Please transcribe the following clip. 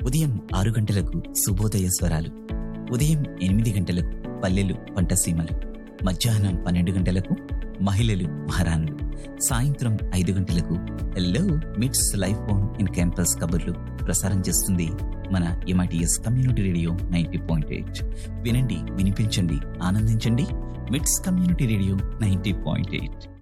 ఉదయం 6 గంటలకు శుభోదయ స్వరాలు, ఉదయం 8 గంటలకు పల్లెలు పంటసీమలు, మధ్యాహ్నం 12 గంటలకు మహిళలు మహారాణులు, సాయంత్రం 5 గంటలకు హెల్లో మిట్స్ లైఫ్ ఆన్ ఇన్ క్యాంపస్ కబుర్లు ప్రసారం చేస్తుంది మన ఎంఐటిఎస్ కమ్యూనిటీ రేడియో 90.8. వినండి, వినిపించండి, ఆనందించండి. మిట్స్ కమ్యూనిటీ రేడియో 90.8.